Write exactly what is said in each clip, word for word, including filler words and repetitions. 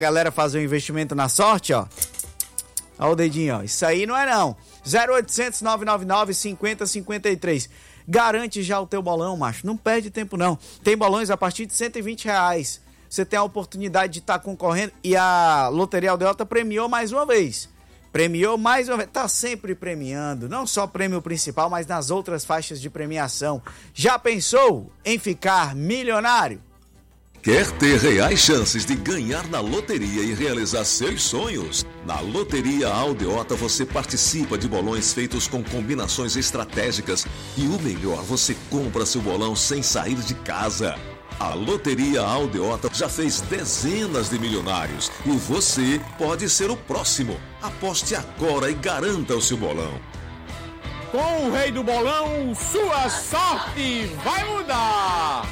galera fazer um investimento na sorte, ó. Olha o dedinho, ó. Isso aí não é não. zero oitocentos, nove nove nove, cinquenta, cinquenta e três. Garante já o teu bolão, macho. Não perde tempo, não. Tem bolões a partir de cento e vinte reais. Você tem a oportunidade de estar tá concorrendo e a Loteria Aldeota premiou mais uma vez. Premiou mais uma vez. Tá sempre premiando. Não só prêmio principal, mas nas outras faixas de premiação. Já pensou em ficar milionário? Quer ter reais chances de ganhar na loteria e realizar seus sonhos? Na Loteria Aldeota você participa de bolões feitos com combinações estratégicas e o melhor, você compra seu bolão sem sair de casa. A Loteria Aldeota já fez dezenas de milionários e você pode ser o próximo. Aposte agora e garanta o seu bolão. Com o Rei do Bolão, sua sorte vai mudar!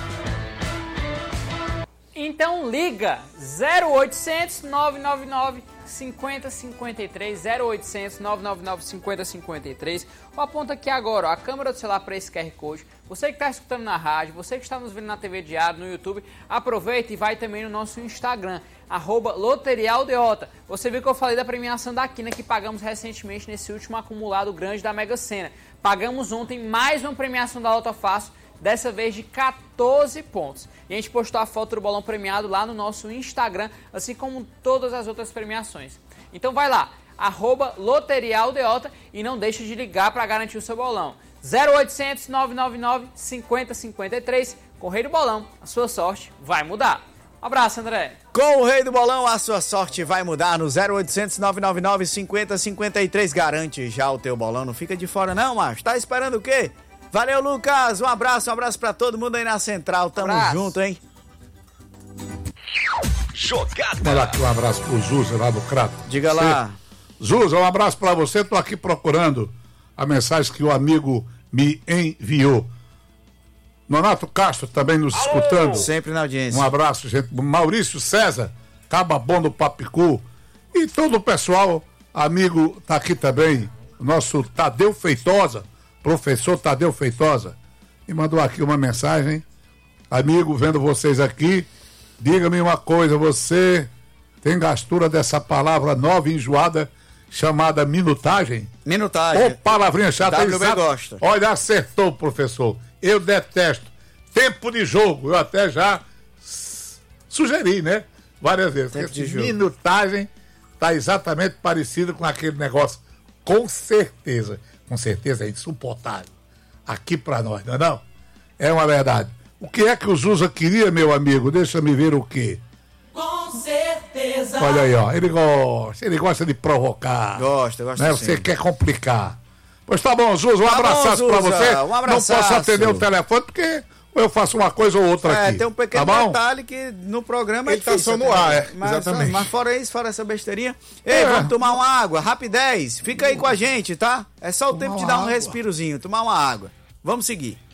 Então liga zero oitocentos, nove nove nove, cinquenta, cinquenta e três, zero oitocentos, nove nove nove, cinquenta, cinquenta e três, ou aponta aqui agora ó, a câmera do celular para esse Q R Code. Você que está escutando na rádio, você que está nos vendo na T V Diário, no YouTube, aproveita e vai também no nosso Instagram, arroba Loteria Aldeota. Você viu que eu falei da premiação da Quina que pagamos recentemente nesse último acumulado grande da Mega Sena. Pagamos ontem mais uma premiação da Loto Fácil, dessa vez de quatorze pontos. E a gente postou a foto do bolão premiado lá no nosso Instagram, assim como todas as outras premiações. Então vai lá, arroba Loteria Aldeota e não deixe de ligar para garantir o seu bolão. zero oitocentos, nove nove nove, cinquenta, cinquenta e três, com o Rei do Bolão, a sua sorte vai mudar. Um abraço, André. Com o Rei do Bolão, a sua sorte vai mudar no zero oitocentos, nove nove nove, cinquenta, cinquenta e três. Garante já o teu bolão, não fica de fora não, macho. Tá esperando o quê? Valeu, Lucas. Um abraço, um abraço pra todo mundo aí na Central. Tamo abraço. Junto, hein? Jogada. Manda aqui um abraço pro Zuza lá do Crato. Diga lá. Zuza, um abraço pra você. Tô aqui procurando a mensagem que o amigo me enviou. Nonato Castro também nos Alô. Escutando. Sempre na audiência. Um abraço, gente. Maurício César, Caba Bom do Papicu. E todo o pessoal, amigo, tá aqui também. Nosso Tadeu Feitosa. Professor Tadeu Feitosa, me mandou aqui uma mensagem. Amigo, vendo vocês aqui, diga-me uma coisa, você tem gastura dessa palavra nova e enjoada chamada minutagem? Minutagem. Ô, palavrinha chata. W B gosta. Olha, acertou, professor. Eu detesto. Tempo de jogo, eu até já sugeri, né? Várias vezes. Tempo de jogo. Minutagem tá exatamente parecido com aquele negócio. Com certeza. Com certeza é insuportável. Aqui pra nós, não é não? É uma verdade. O que é que o Zuza queria, meu amigo? Deixa-me ver o quê? Com certeza. Olha aí, ó. Ele gosta. Ele gosta de provocar. Gosta, gosta né? sim. Você quer complicar. Pois tá bom, Zuza. Um tá abraço pra você. Um abraço. Não posso atender o telefone porque eu faço uma coisa ou outra é, aqui. Tem um pequeno tá detalhe que no programa ele é difícil. Ele tá só no ar, é. Mas, exatamente. Mas fora isso, fora essa besteirinha. Ei, é. vamos tomar uma água, rapidez. Fica aí com a gente, tá? É só o tomar tempo de dar um água. respirozinho, tomar uma água. Vamos seguir.